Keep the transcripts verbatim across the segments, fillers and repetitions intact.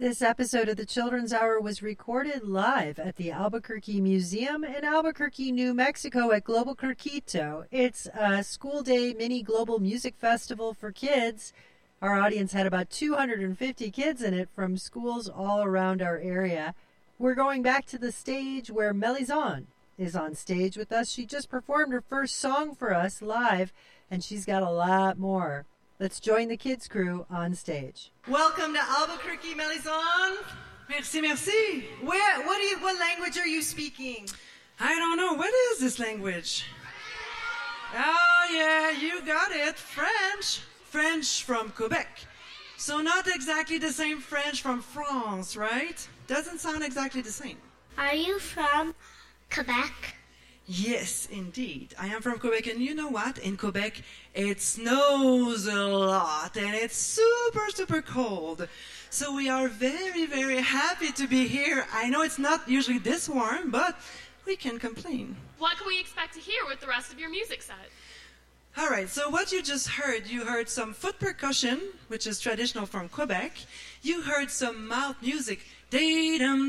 This episode of the Children's Hour was recorded live at the Albuquerque Museum in Albuquerque, New Mexico at Global Circuito. It's a school day mini global music festival for kids. Our audience had about two hundred fifty kids in it from schools all around our area. We're going back to the stage where Melizon is on stage with us. She just performed her first song for us live, and she's got a lot more. Let's join the kids' crew on stage. Welcome to Albuquerque, Melizon. Merci, merci. Where? What, do you, what language are you speaking? I don't know. What is this language? Oh, yeah, you got it. French. French from Quebec. So not exactly the same French from France, right? Doesn't sound exactly the same. Are you from Quebec? Yes, indeed. I am from Quebec, and you know what? In Quebec, it snows a lot, and it's super, super cold. So we are very, very happy to be here. I know it's not usually this warm, but we can complain. What can we expect to hear with the rest of your music set? All right, so what you just heard, you heard some foot percussion, which is traditional from Quebec. You heard some mouth music. Back in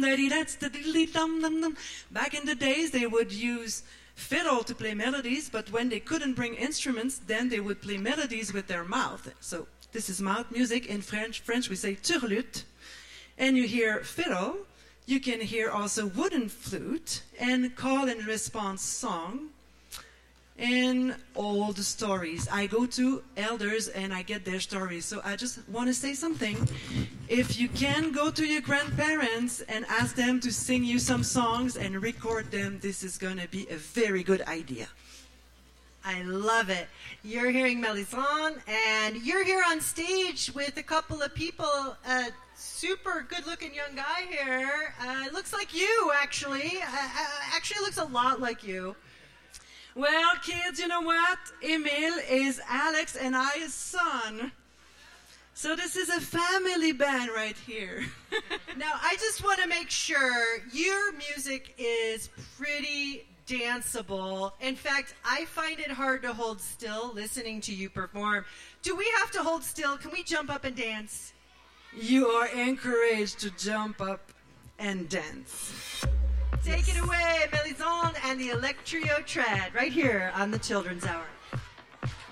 the days, they would use fiddle to play melodies, but when they couldn't bring instruments, then they would play melodies with their mouth. So this is mouth music. In French, French we say turlute. And you hear fiddle. You can hear also wooden flute and call and response song. And old stories. I go to elders and I get their stories. So I just want to say something. If you can go to your grandparents and ask them to sing you some songs and record them, this is going to be a very good idea. I love it. You're hearing Melizon, and you're here on stage with a couple of people. A super good-looking young guy here. Uh, looks like you, actually. Uh, actually looks a lot like you. Well, kids, you know what? Emil is Alex and I's son. So this is a family band right here. Now, I just want to make sure your music is pretty danceable. In fact, I find it hard to hold still listening to you perform. Do we have to hold still? Can we jump up and dance? You are encouraged to jump up and dance. Take it away, Melizon and the Electrio Trad, right here on the Children's Hour.